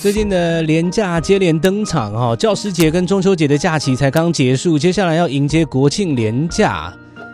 最近的连假接连登场哈，教师节跟中秋节的假期才刚结束，接下来要迎接国庆连假。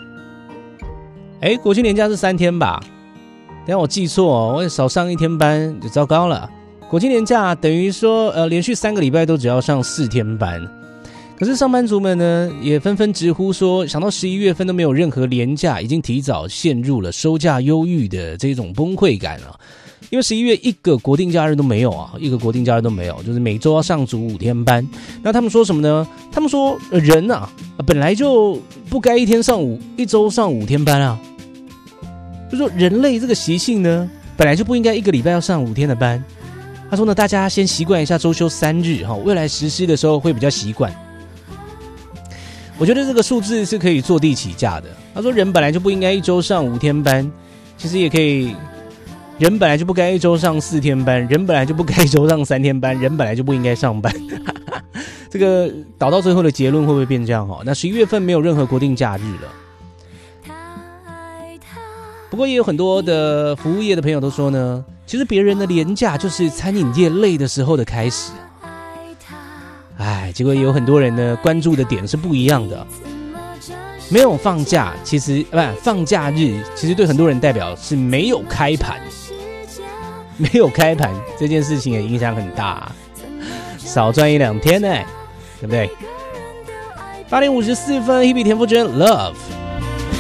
国庆连假是3天吧？等一下我记错我少上1天班就糟糕了。国庆连假等于说连续3个礼拜都只要上4天班。可是上班族们呢，也纷纷直呼说，想到11月份都没有任何连假，已经提早陷入了收假忧郁的这种崩溃感了。因为11月一个国定假日都没有啊，就是每周要上足5天班。那他们说什么呢？他们说人啊，本来就不该一周上5天班啊。就说人类这个习性呢，本来就不应该1个礼拜要上5天的班。他说呢，大家先习惯一下周休3日哈，未来实施的时候会比较习惯。我觉得这个数字是可以坐地起价的。他说人本来就不应该1周上5天班，其实也可以。人本来就不该1周上4天班，人本来就不该1周上3天班，人本来就不应该上班。这个导到最后的结论会不会变这样？那11月份没有任何国定假日了。不过也有很多的服务业的朋友都说呢，其实别人的连假就是餐饮业累的时候的开始。结果也有很多人呢关注的点是不一样的。没有放假，其实放假日，其实对很多人代表是没有开盘。没有开盘这件事情也影响很大，少赚1-2天呢，对不对？8点54分，Hebe 田馥甄 Love。